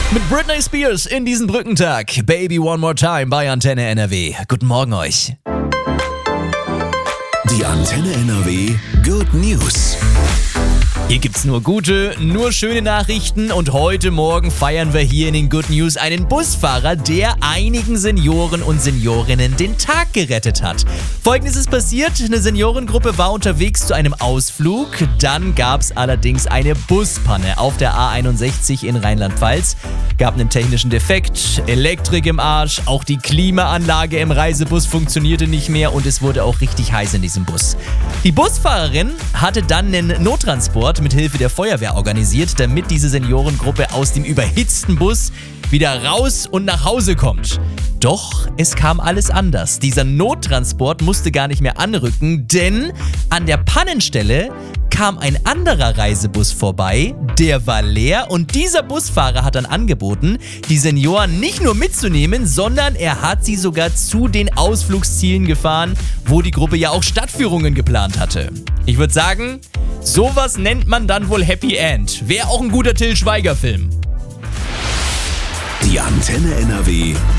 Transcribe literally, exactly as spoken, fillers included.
Mit Britney Spears in diesen Brückentag. Baby One More Time bei Antenne N R W. Guten Morgen euch. Die Antenne N R W Good News. Hier gibt's nur gute, nur schöne Nachrichten und heute Morgen feiern wir hier in den Good News einen Busfahrer, der einigen Senioren und Seniorinnen den Tag gerettet hat. Folgendes ist passiert: Eine Seniorengruppe war unterwegs zu einem Ausflug, dann gab's allerdings eine Buspanne auf der A einundsechzig in Rheinland-Pfalz. Gab einen technischen Defekt, Elektrik im Arsch, auch die Klimaanlage im Reisebus funktionierte nicht mehr und es wurde auch richtig heiß in diesem Bus. Die Busfahrerin hatte dann einen Nottransport mit Hilfe der Feuerwehr organisiert, damit diese Seniorengruppe aus dem überhitzten Bus wieder raus und nach Hause kommt. Doch es kam alles anders. Dieser Nottransport musste gar nicht mehr anrücken, denn an der Pannenstelle kam ein anderer Reisebus vorbei, der war leer und dieser Busfahrer hat dann angeboten, die Senioren nicht nur mitzunehmen, sondern er hat sie sogar zu den Ausflugszielen gefahren, wo die Gruppe ja auch Stadtführungen geplant hatte. Ich würde sagen, sowas nennt man dann wohl Happy End. Wäre auch ein guter Till Schweiger-Film. Die Antenne N R W